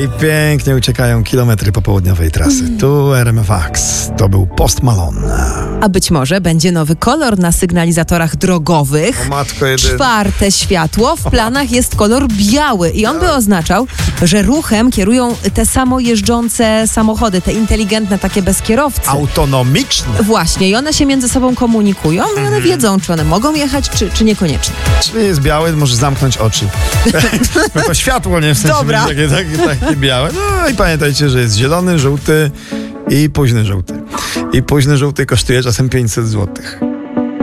I pięknie uciekają kilometry popołudniowej trasy. Tu RMF Max. To był Post Malone. A być może będzie nowy kolor na sygnalizatorach drogowych. O matko jedyna. Czwarte światło. W planach jest kolor biały i on by oznaczał, że ruchem kierują te samo jeżdżące samochody, te inteligentne, takie bez kierowcy. Autonomiczne. Właśnie, i one się między sobą komunikują i one wiedzą, czy one mogą jechać, czy niekoniecznie. Czyli jest biały, możesz zamknąć oczy. No to światło, nie? W sensie Dobra. takie białe. No i pamiętajcie, że jest zielony, żółty i późny żółty. I późny żółty kosztuje czasem 500 zł.